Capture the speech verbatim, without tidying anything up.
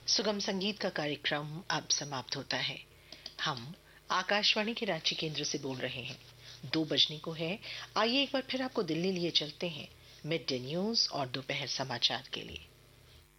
सुगम संगीत का कार्यक्रम अब समाप्त होता है। हम आकाशवाणी के रांची केंद्र से बोल रहे हैं। दो बजने को है। आइए एक बार फिर आपको दिल्ली लिए चलते हैं मिड डे न्यूज और दोपहर समाचार के लिए।